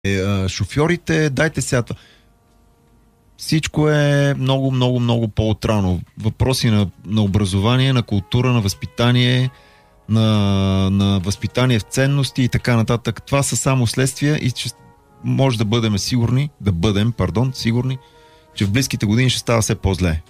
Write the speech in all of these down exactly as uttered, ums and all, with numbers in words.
Е, шофьорите, дайте сега това. Всичко е много, много, много по-отрано. Въпроси на, на образование, на култура, на възпитание, на, на възпитание в ценности и така нататък. Това са само следствия и че може да бъдем сигурни, да бъдем, пардон, сигурни, че в близките години ще става все по-зле.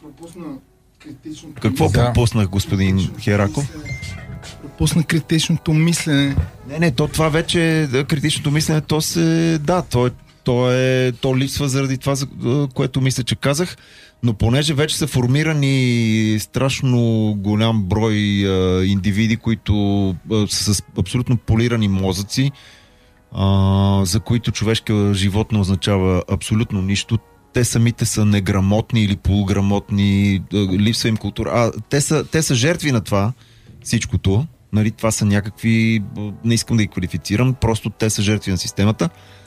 Какво да. пропуснах, господин Хераков? Пропусна критичното мислене. Не, не, то това вече, критичното мислене, то се, да, то е, то е, то липсва заради това, за което мисля, че казах, но понеже вече са формирани страшно голям брой а, индивиди, които а, са с абсолютно полирани мозъци, а, за които човешка живот не означава абсолютно нищо. Те самите са неграмотни или полуграмотни, липсва им култура. А, те са, те са жертви на това, всичкото. Нали, това са някакви, не искам да ги квалифицирам, просто те са жертви на системата.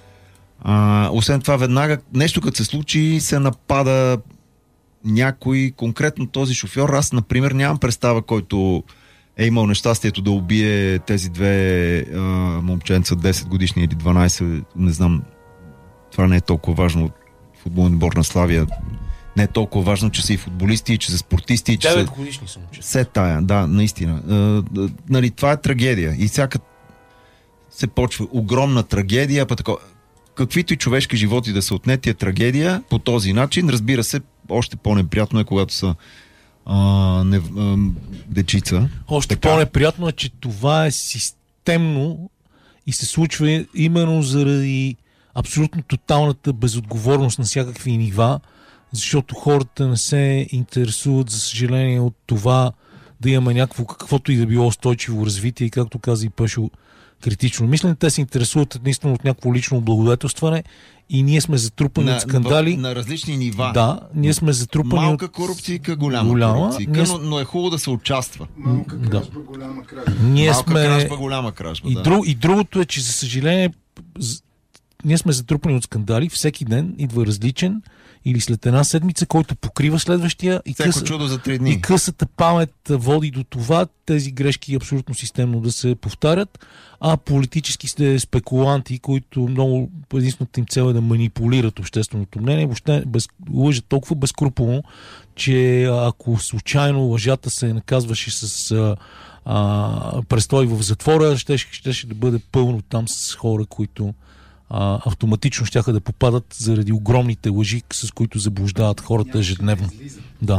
А, освен това, веднага нещо като се случи, се напада някой, конкретно този шофьор. Аз, например, нямам представа, който е имал нещастието да убие тези две а, момченца, десет годишни или дванайсет, не знам, това не е толкова важно. Футболен отбор на Славия не е толкова важно, че са и футболисти, и че са спортисти, и че девет годишни са момчета. Се тая, да, наистина. А, нали, това е трагедия. И всяка се почва огромна трагедия, па такова. Каквито и човешки животи да са отнети е трагедия по този начин. Разбира се, още по-неприятно е, когато са а, не, а, дечица. Още така. По-неприятно е, че това е системно и се случва именно заради абсолютно тоталната безотговорност на всякакви нива, защото хората не се интересуват, за съжаление, от това да имаме някакво, каквото и да било устойчиво развитие и, както каза и Пешо, критично мислене. Те се интересуват единствено от някакво лично облагодетелстване и ние сме затрупани на, от скандали. На различни нива. Да, ние сме затрупани малка от... корупция, голяма, голяма корупция, ние... но, но е хубаво да се участва. Малка кражба, да. голяма кражба. Ние малка сме... кражба, голяма кражба. И, да. друг, и другото е, че за съжаление ние сме затрупани от скандали. Всеки ден идва различен или след една седмица, който покрива следващия и, къса, чудо за три дни. и късата памет води до това тези грешки абсолютно системно да се повтарят, а политически сте спекуланти, които много единствената им цел е да манипулират общественото мнение, въобще без, лъжат толкова безкруполно, че ако случайно лъжата се наказваше с а, а, престой в затвора, ще, ще, ще да бъде пълно там с хора, които А, автоматично щяха да попадат заради огромните лъжи, с които заблуждават хората ежедневно. Да.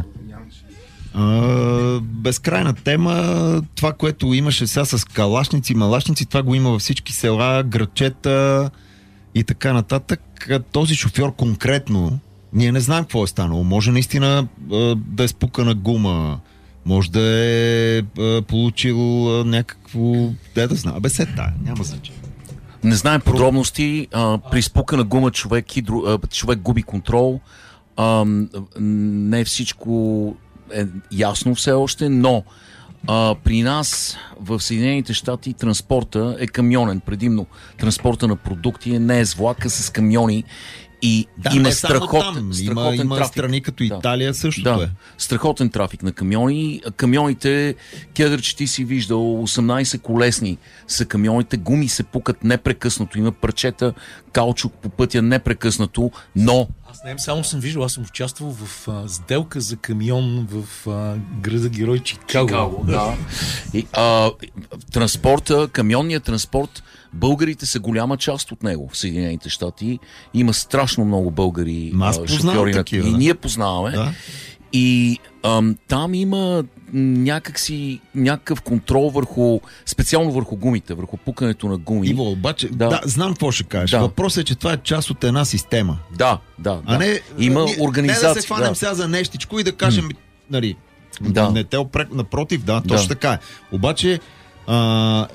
А, безкрайна тема. Това, което имаше сега с калашници, малашници, това го има във всички села, градчета и така нататък. Този шофьор конкретно, ние не знаем какво е станало. Може наистина да е спукана гума, може да е получил някакво... Де да знам, бе се тая, няма значение. Не знаем подробности. А, при спукана гума човек, хидро, а, човек губи контрол. А, не всичко е ясно все още, но а, при нас в Съединените щати транспорта е камионен. Предимно транспорта на продукти не е с влака, с камиони. И да, има не страхотен, има, има трафик. Страни като Италия да. същото да. е. Страхотен трафик на камиони. Камионите, Кедър, че ти си виждал, осемнайсет колесни са камионите, гуми се пукат непрекъснато, има парчета, каучук по пътя непрекъснато, но... Аз не само съм виждал, аз съм участвал в а, сделка за камион в а, града герой Чикаго. Чикаго, да. И, а, транспорта, камионният транспорт, българите са голяма част от него в Съединените щати. Има страшно много българи а, шофьори на такива, и да. ние познаваме. Да. И ам, там има някакси някакъв контрол върху, специално върху гумите, върху пукането на гуми. Иво, обаче, да. да, знам какво ще кажеш. Да. Въпросът е, че това е част от една система. Да, да. А да. не, има не, организация. Не да се хванем да. сега за нещичко и да кажем, mm. нали, да. не те опрек, напротив, да, точно да. така е. Обаче, а,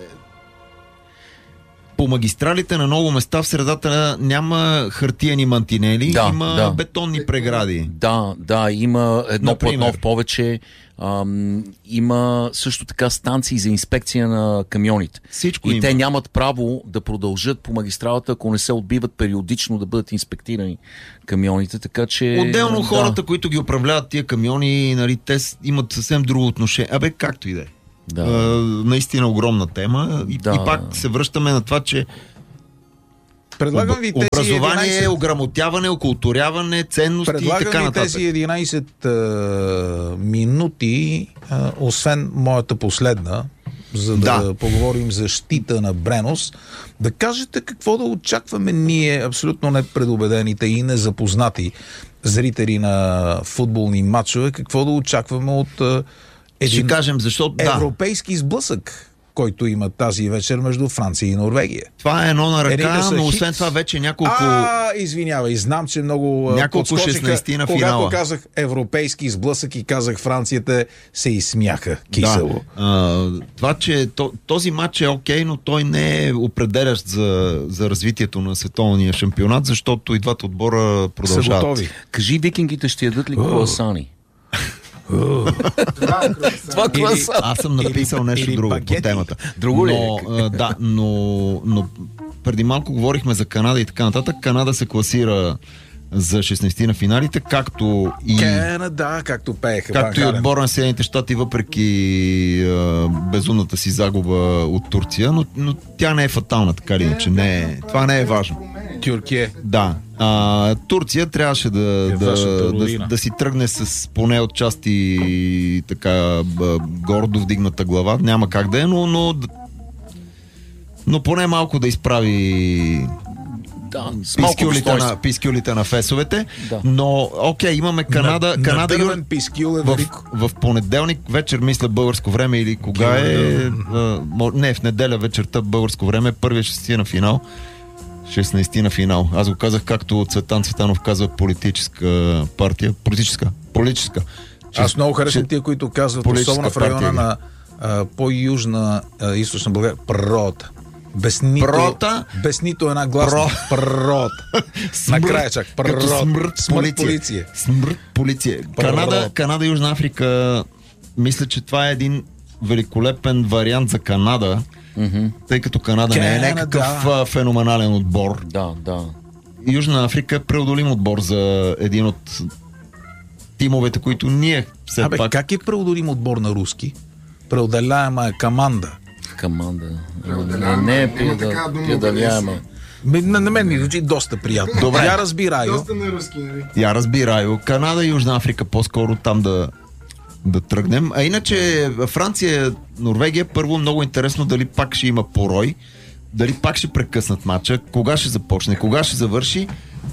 по магистралите на много места в средата няма хартиени мантинели, да, има да. бетонни прегради. Да, да, има едно платно в повече. Ам, има също така станции за инспекция на камионите. Всичко и има. те нямат право да продължат по магистралата, ако не се отбиват периодично да бъдат инспектирани камионите, така че... Отделно да. хората, които ги управляват тия камиони, нали, те имат съвсем друго отношение. Абе, както и да е. Да. Uh, наистина огромна тема и, да. и пак се връщаме на това, че Предлагам ви тези Образование, единайсет... ограмотяване, окултуряване, ценности и така Предлагам ви нататък. тези единайсет а, минути, а, освен моята последна, за да, Да. поговорим за щита на Бренос, да кажете какво да очакваме ние, абсолютно непредубедените и незапознати зрители на футболни матчове, какво да очакваме от а, Ще един кажем, защото да, европейски сблъсък, който има тази вечер между Франция и Норвегия. това е едно на Едните ръка, са но хит. освен това вече няколко... А, извинявай, знам, че много а, Няколко подскочиха. шестнайсети на Когато финала. казах европейски сблъсък и казах Францията, се изсмяха кисело. Да. А, това, че то, този матч е окей, но той не е определящ за, за развитието на световния шампионат, защото и двата отбора Са продължават. готови. Кажи, викингите ще ядат ли круасани? Това Или- круасан. Аз съм написал Или- нещо или друго багети. по темата. Друго ли е? Но, а, да, но, но преди малко говорихме за Канада и така нататък. Канада се класира за шестнайсети на финалите, както и... Канада, както пееха. Както и Ван Хален. отбора на Съединените щати, въпреки а, безумната си загуба от Турция, но, но тя не е фатална, така или иначе. Не е, това не е важно. Тюркия. Да. А, Турция трябваше да, Е, вашата да, да, родина. да си тръгне с поне от части така б, гордо вдигната глава. Няма как да е, но, но, но поне малко да изправи Да, с малко пискюлите достоинство. на, пискюлите на фесовете. Да. Но, окей, имаме Канада. На, Канада на Юр- дървен пискюл е в, велико. в понеделник вечер, мисля, българско време или кога е... а, мо- не, в неделя вечерта българско време, първия шестнайсети на финал. шестнайсети на финал. Аз го казах както Цветан Цветанов казва политическа партия. Политическа. Политическа. Аз много харесвам ще- тия, които казват, политическа особено в района партия. на а, по-южна а, източна България, пророта. Без нито, Прота? без нито една гласна. Про- Пророта. Накрая чак. Като Пророт. смърт, Смърт полиция. полиция. Смърт полиция. Канада, Канада, Южна Африка, мисля, че това е един великолепен вариант за Канада, тъй като Канада не е Канада. някакъв а, феноменален отбор. Да, да. Южна Африка е преодолим отбор за един от тимовете, които ние все Абе, пак... как е преодолим отбор на руски? Преодоляема е команда. Команда. Не, не е Има такава дума, преодоляема. Ме- На, на мен ми звучи доста приятно. Добре. Я разбираю. Доста на руски, нали? Я разбираю. Канада и Южна Африка по-скоро там да, да тръгнем. А иначе Франция, Норвегия, първо много интересно дали пак ще има порой, дали пак ще прекъснат матча, кога ще започне, кога ще завърши.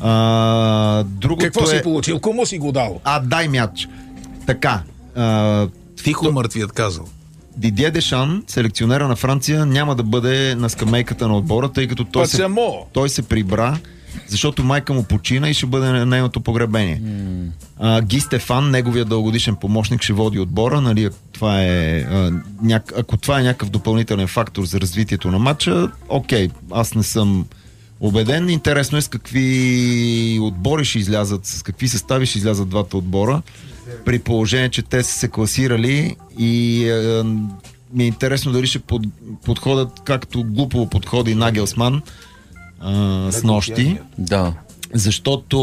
А, другото Какво е... си получил? Кому си го дал? А, дай мяч. Така. А, Тихо мъртвият казал. Дидие Дешан, селекционера на Франция, няма да бъде на скамейката на отбора, тъй като той се, Пацамо! той се прибра, защото майка му почина и ще бъде на нейното погребение. Mm. А, Ги Стефан, неговия дългогодишен помощник, ще води отбора. Нали, това е, а, няк... Ако това е някакъв допълнителен фактор за развитието на матча, окей, аз не съм убеден. Интересно е с какви отбори ще излязат, с какви състави ще излязат двата отбора, при положение, че те са се класирали и е, ми е интересно дали ще под, подходят както глупо подходи Нагелсман а, с нощи, Да. защото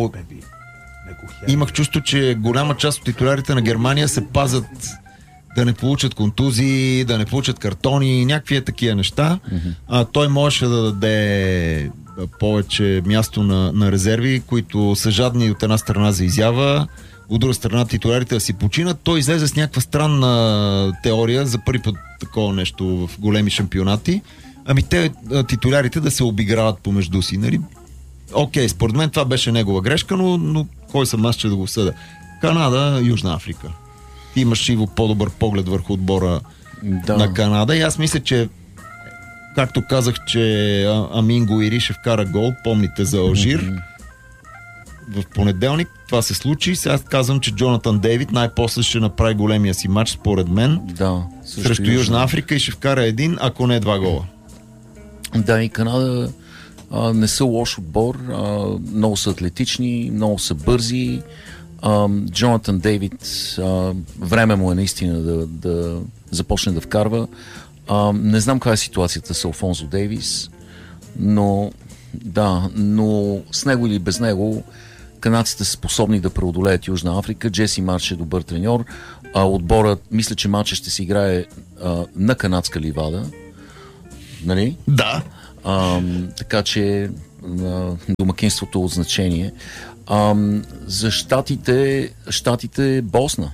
имах чувство, че голяма част от титулярите на Германия се пазят да не получат контузии, да не получат картони, някакви такива неща. Mm-hmm. А, той можеше да даде повече място на, на резерви, които са жадни от една страна за изява, от друга страна титулярите да си починат. Той излезе с някаква странна теория за първи път такова нещо в големи шампионати. Ами те титулярите да се обиграват помежду си. Нали? Окей, според мен това беше негова грешка, но, но кой съм аз, че да го съда? Канада, Южна Африка. Имаш и по-добър поглед върху отбора Да. на Канада и аз мисля, че както казах, че Амин Гуири ще вкара гол, помните за Алжир, mm-hmm. в понеделник това се случи. Сега казвам, че Джонатан Дейвид най-после ще направи големия си матч, според мен, Да. срещу Южна Африка и ще вкара един, ако не два гола. Да, и Канада а, не са лош отбор, а, много са атлетични, много са бързи. А, Джонатан Дейвид, а, време му е наистина да, да започне да вкарва. А, не знам каква е ситуацията с Алфонсо Дейвис, но да, но с него или без него канадците са способни да преодолеят Южна Африка. Джеси Марш е добър треньор. А, отборът, мисля, че матчът ще се играе а, на канадска ливада. Нали? Да. А, така че на домакинството от значение. Ам, за щатите, щатите Босна.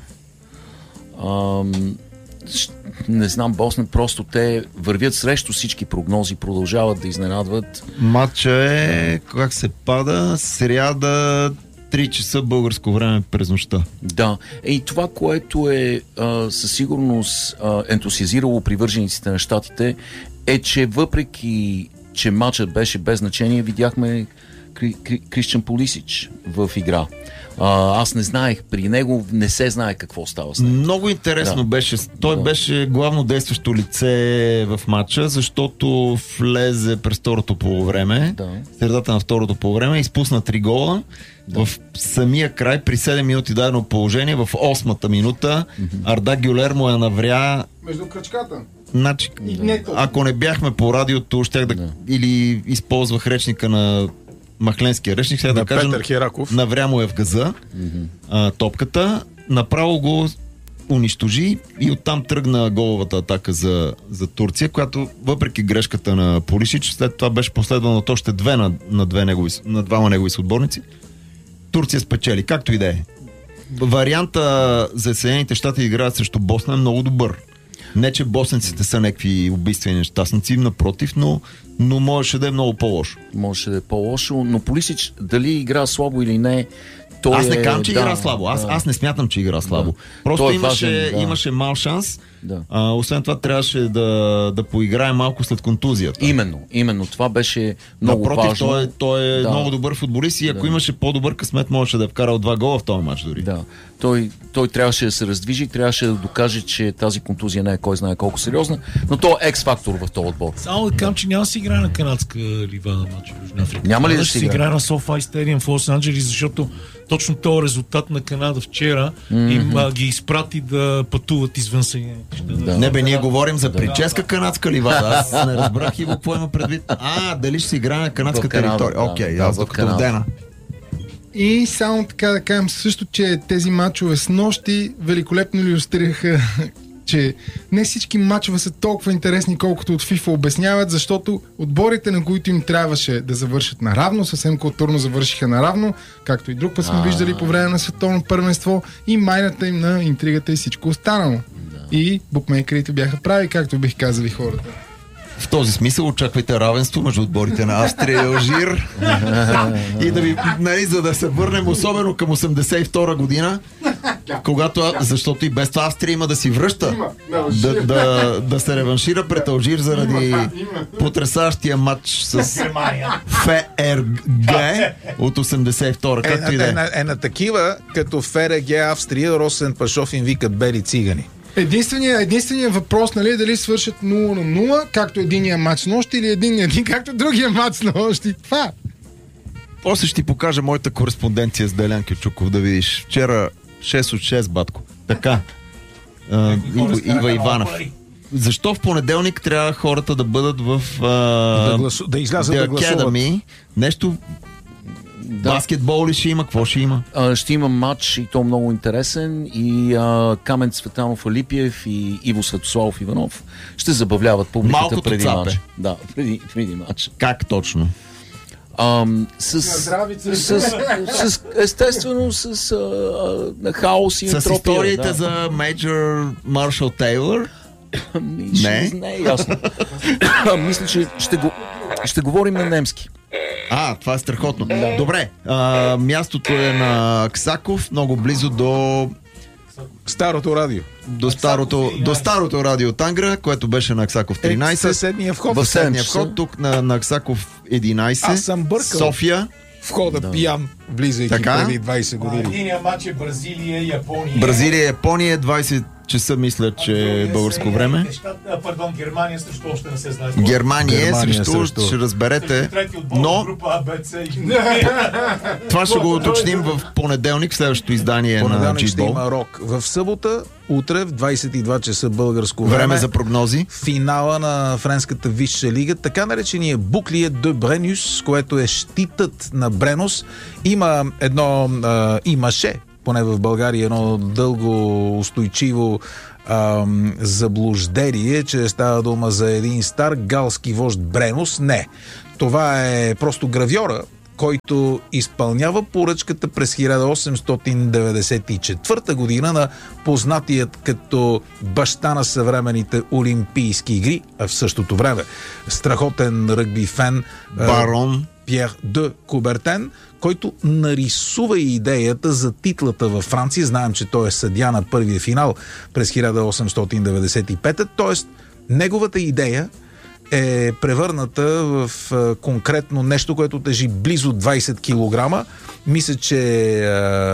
Ам, не знам, Босна, просто те вървят срещу всички прогнози, продължават да изненадват. Матча е, как се пада, сряда, три часа българско време през нощта. Да. И това, което е а, със сигурност а, ентусиазирало привържениците на щатите, е, че въпреки, че матчът беше без значение, видяхме Кри, Кри, Кристиан Пулисич в игра. А, аз не знаех, при него не се знае какво става с него. Много интересно да. беше. Той да. беше главно действащо лице в матча, защото влезе през второто полувреме, да. средата на второто полувреме, изпусна три гола. Да. В самия край, при седем минути дадено положение, в осмата минута, mm-hmm. Арда Гюлер му я навря между кръчката. Значи, да. ако не бяхме по радиото, щях да, да. или използвах речника на Махленския речник, сега да кажа, навря му е в газа mm-hmm. а, топката, направо го унищожи и оттам тръгна головата атака за, за Турция, която въпреки грешката на Пулисич, след това беше последвано от още две на, на, две негови, на двама негови съотборници. Турция спечели, както и да е. Варианта за Съединените щати играят срещу Босна е много добър. Не, че босненците са някакви убийствени нещастници, напротив, но, но можеше да е много по-лошо. Можеше да е по-лошо, но Пулисич дали игра слабо или не, той аз не казвам, че да, игра слабо. Аз, да. аз не смятам, че игра слабо. Да. Просто е имаше, важен, да. имаше мал шанс. Да. А, освен това трябваше да, да поиграе малко след контузията. Именно, именно. Това беше много Напротив, важно. той, той е да. много добър футболист и ако да. имаше по-добър късмет, можеше да е вкарал два гола в този матч дори. Да. Той, той трябваше да се раздвижи, трябваше да докаже, че тази контузия не е кой знае колко сериозна, но той е екс-фактор в този отбор. Само да кажам, че няма да си играе на канадска ливада матч в Южна Африка. Няма ли да, да си играе? играе на SoFi Stadium в Лос Анджелис, защото точно този резултат на Канада вчера mm-hmm. им а, ги изпрати да пътуват извън Съединените щати. Да. Не бе, ние говорим за прическа канадска ливада. Аз не разбрах и какво има предвид. А, дали ще си играе на канадска територия. Окей, okay, да, аз докато в дена. И само така да кажем също, че тези мачове с нощи великолепно илюстрираха, че не всички мачове са толкова интересни, колкото от FIFA обясняват, защото отборите, на които им трябваше да завършат наравно, съвсем културно завършиха наравно, както и друг път сме виждали по време на световно първенство, и майната им на интригата и всичко останало. И букмейкерите бяха прави, както бих казали хората. В този смисъл очаквайте равенство между отборите на Австрия и Алжир. И да ви, нали, за да се върнем особено към осемдесет и втора година, когато, защото и без това Австрия има да си връща, да, да, да се реваншира пред Алжир заради потресащия матч с ФРГ от осемдесет и втора. Както е, и да е. Е, на, е на такива, като ФРГ Австрия, Росен Пашов им викат бели цигани. Единственият единствения въпрос, нали, дали свършат нула на нула, както единия матч нощи, или един на един, както другия матч нощи. Това. После ще ти покажа моята кореспонденция с Делян Кючуков, да видиш. Вчера шест от шест, батко. Така. А, Ива, Ива Иванов. Защо в понеделник трябва хората да бъдат в а, да, гласу... да излязат да гласуват? Нещо. Да. Баскетбол ли ще има? Какво ще има? А, ще има матч и то много интересен и а, Камен Цветанов Алипиев и Иво Светославов Иванов ще забавляват публиката Малкото преди цапе. матч. Да, преди, преди матч. Как точно? Ам, с, с, с, с, естествено с а, а, хаос и с ентропия. С историите да. за Мейджор Маршал Тейлър? Не? Не е ясно. Мисля, че ще, го, ще говорим на немски. А, това е страхотно. Да. Добре, а, мястото е на Аксаков, много близо до Старото радио. До старото, до старото радио Тангра, което беше на Аксаков тринайсет. Е, съседния вход. В съседния вход, тук на, на Аксаков единайсет. Аз съм бъркал. София. Входа да. Пиян, влизайки така? Преди двайсет години. Единият матч е Бразилия и Япония. Бразилия и Япония, двайсет часа, мисля, че е българско време. Пардон, Германия също още не се знае. Германия, Германия срещу, срещу, ще разберете. Но това ще го уточним в понеделник, в следващото издание на G-Ball. Ще има рок. В събота, утре в двайсет и два часа българско време. Време за прогнози. Финала на френската висша лига, така наречения Буклие де Бренюс, което е щитът на Бренос. Има едно, а, имаше, поне в България, едно дълго устойчиво ам, заблуждение, че става дума за един стар галски вожд Бренос. Не. Това е просто гравьора, който изпълнява поръчката през хиляда осемстотин деветдесет и четвърта година на познатият като баща на съвременните олимпийски игри, а в същото време страхотен ръгби фен Барон Пьер де Кубертен, който нарисува идеята за титлата във Франция. Знаем, че той е съдия на първия финал през хиляда осемстотин деветдесет и пета, т.е. неговата идея е превърната в а, конкретно нещо, което тежи близо двайсет килограма. Мисля, че е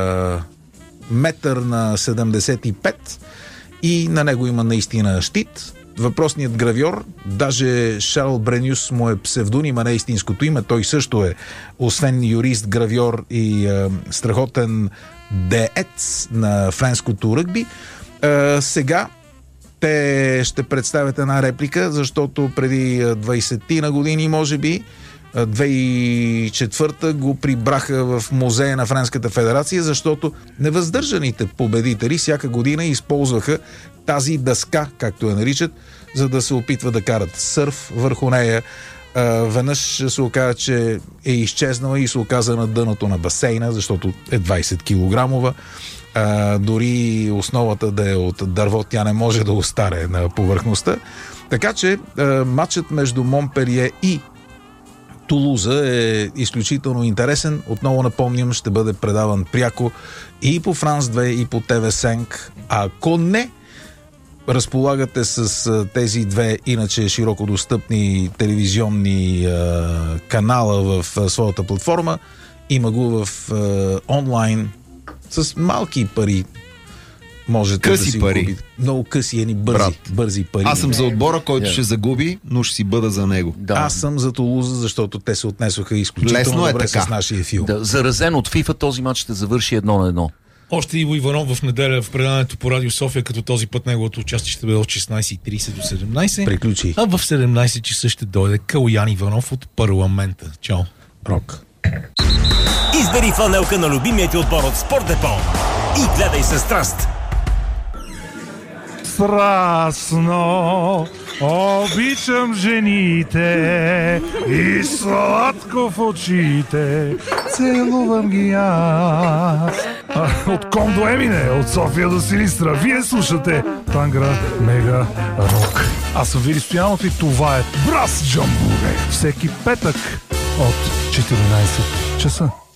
метър на седемдесет и пет и на него има наистина щит. Въпросният гравьор, даже Шарл Бренюс му е псевдонима, не истинското име. Той също е, освен юрист, гравьор и а, страхотен деец на френското ръгби. А, сега те ще представят една реплика, защото преди двайсет на години, може би, две хиляди и четвърта го прибраха в музея на Френската федерация, защото невъздържаните победители всяка година използваха тази дъска, както я наричат, за да се опитват да карат сърф върху нея. Веднъж се оказа, че е изчезнала и се оказа на дъното на басейна, защото е двайсет килограмова. А, дори основата да е от дърво, тя не може да остане на повърхността. Така че а, матчът между Монпелие и Тулуза е изключително интересен. Отново напомням, ще бъде предаван пряко и по Франс две, и по Те Ви пет. Ако не разполагате с а, тези две иначе широко достъпни телевизионни а, канала в а, своята платформа, има го в а, онлайн. С малки пари можете къси да си пари. купите. Много къси, едни бързи, бързи пари. Аз съм за отбора, който Yeah. ще загуби, но ще си бъда за него. Да. Аз съм за Тулуза, защото те се отнесоха изключително Лесно е добре така. с нашия филм. Да, заразен от FIFA, този матч ще завърши едно на едно. Още Иво Иванов в неделя в предаването по Радио София, като този път неговото участие ще бъде от шестнайсет и трийсет до седемнайсет. Приключи. А в седемнайсет часа ще дойде Калоян Иванов от парламента. Чао. Рок. Избери фланелка на любимия ти отбор от Спорт Депо и гледай със страст. Страстно обичам жените и сладко в очите целувам ги аз. А, от Ком до Емине, от София до Силистра, вие слушате Тангра Мега Рок. Аз съм Вили Стоянов и това е Брас Джамбуре. Всеки петък от четиринайсет часа.